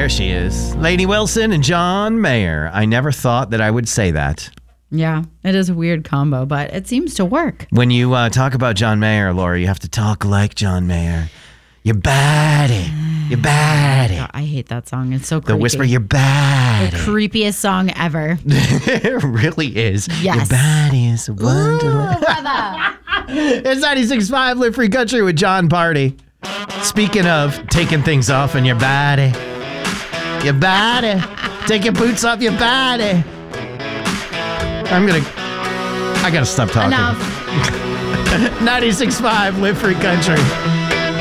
There she is. Lainey Wilson and John Mayer. I never thought that I would say that. Yeah, it is a weird combo, but it seems to work. When you talk about John Mayer, Laura, you have to talk like John Mayer. Your body. Your body. God, I hate that song. It's so creepy. The whisper, your body. The creepiest song ever. It really is. Yes. Your body is a wonderland. It's 96.5 Live Free Country with John Party. Speaking of taking things off in your body. Your body. Take your boots off your body. I gotta stop talking. Enough. 96.5 Live Free Country.